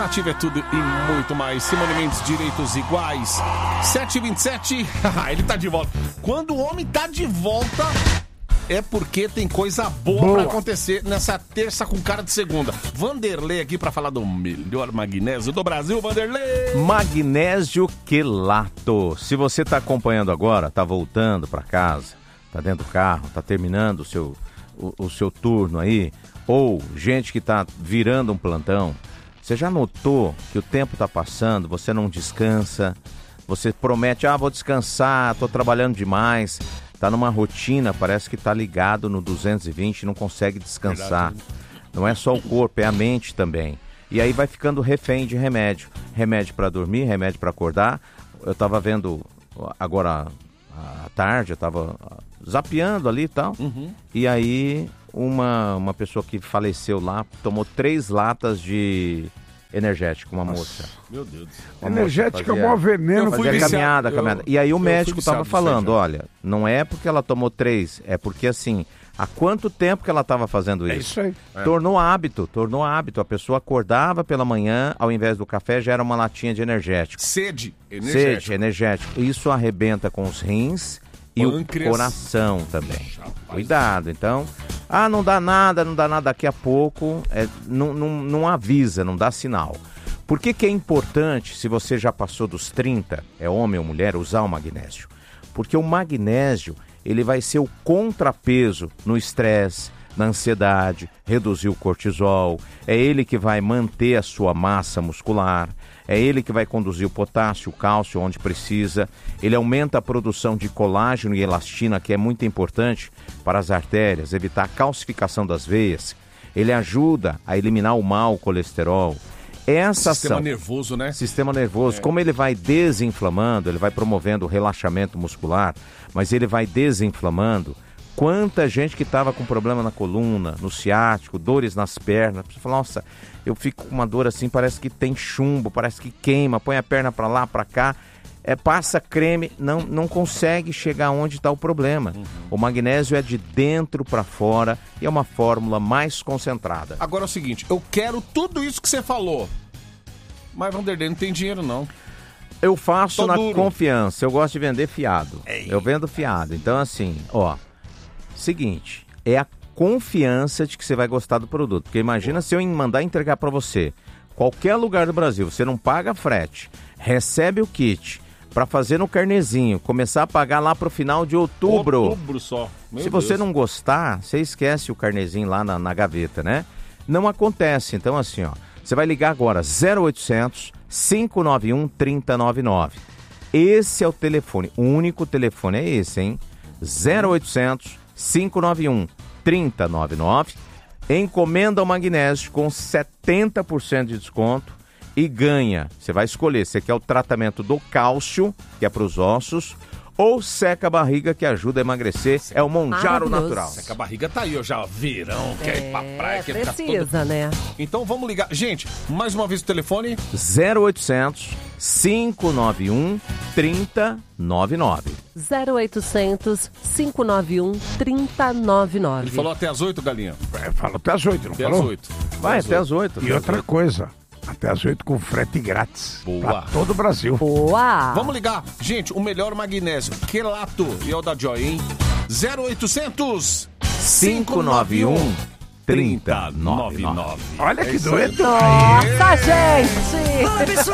Nativa é tudo e muito mais. Simone Mendes, direitos iguais. 7h27. Ele tá de volta. Quando o homem tá de volta, é porque tem coisa boa pra acontecer nessa terça com cara de segunda. Vanderlei aqui pra falar do melhor magnésio do Brasil. Vanderlei! Magnésio quelato. Se você tá acompanhando agora, tá voltando pra casa, tá dentro do carro, tá terminando o seu turno aí, ou gente que tá virando um plantão, você já notou que o tempo tá passando, você não descansa, você promete, vou descansar, tô trabalhando demais, tá numa rotina, parece que tá ligado no 220 e não consegue descansar. Verdade. Não é só o corpo, é a mente também. E aí vai ficando refém de remédio. Remédio para dormir, remédio para acordar. Eu tava vendo agora à tarde, eu tava zapeando ali e tal. E aí uma pessoa que faleceu lá tomou 3 latas de energético, uma moça. Meu Deus. Energético é o maior veneno. Fazia caminhada. E aí o médico tava falando, olha, não é porque ela tomou 3, é porque assim, há quanto tempo que ela estava fazendo isso? É isso aí. Tornou hábito. A pessoa acordava pela manhã, ao invés do café, já era uma latinha de energético. Sede energético. Isso arrebenta com os rins e pâncreas. O coração também. Cuidado, então. Não dá nada, daqui a pouco, não avisa, não dá sinal. Por que é importante, se você já passou dos 30, é homem ou mulher, usar o magnésio? Porque o magnésio, ele vai ser o contrapeso no estresse, na ansiedade, reduzir o cortisol, é ele que vai manter a sua massa muscular, é ele que vai conduzir o potássio, o cálcio onde precisa, ele aumenta a produção de colágeno e elastina, que é muito importante para as artérias, evitar a calcificação das veias, ele ajuda a eliminar o mau colesterol. Sistema nervoso, né? Sistema nervoso. Como ele vai desinflamando, ele vai promovendo o relaxamento muscular, mas ele vai desinflamando. Quanta gente que estava com problema na coluna, no ciático, dores nas pernas. Você fala, nossa, eu fico com uma dor assim, parece que tem chumbo, parece que queima, põe a perna para lá, para cá. Passa creme, não consegue chegar onde está o problema. O magnésio é de dentro para fora e é uma fórmula mais concentrada. Agora é o seguinte, eu quero tudo isso que você falou, mas Vanderlei não tem dinheiro não. Eu faço na confiança, eu gosto de vender fiado. Eu vendo fiado, então assim, seguinte, é a confiança de que você vai gostar do produto, porque imagina se eu mandar entregar para você, qualquer lugar do Brasil, você não paga frete, recebe o kit, para fazer no carnezinho, começar a pagar lá pro final de outubro. Outubro só. Se você não gostar, você esquece o carnezinho lá na gaveta, né? Não acontece. Então assim, você vai ligar agora, 0800 591 3099. Esse é o telefone, o único telefone é esse, hein? 0800 591 3099. Encomenda o magnésio com 70% de desconto. E ganha, você vai escolher, você quer o tratamento do cálcio, que é para os ossos, ou seca a barriga, que ajuda a emagrecer, é o Monjaro Natural. Seca a barriga tá aí, já verão, quer ir pra praia, quer ficar precisa, né? Então vamos ligar. Gente, mais uma vez o telefone. 0800 591 3099. 0800 591 3099. Ele falou até as 8, Galinha? Falou até as 8, não até falou? As 8. Vai, até as 8. E outra coisa, até as 8 com frete grátis. Boa. Pra todo o Brasil. Boa. Vamos ligar. Gente, o melhor magnésio, quelato. E é o da Joy, hein? 0800 591 3099. Olha que doido. Nossa, gente!